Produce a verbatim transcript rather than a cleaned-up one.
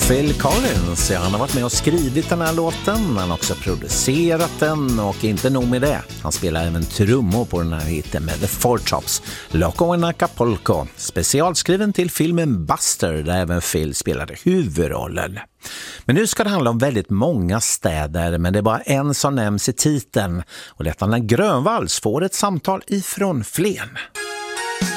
Phil Collins, ja, han har varit med och skrivit den här låten, han har också producerat den och inte nog med det. Han spelar även trummor på den här hitten med The Four Tops, Loco in Acapulco, specialskriven till filmen Buster där även Phil spelade huvudrollen. Men nu ska det handla om väldigt många städer, men det är bara en som nämns i titeln och detta när Grönvalls får ett samtal ifrån Flen.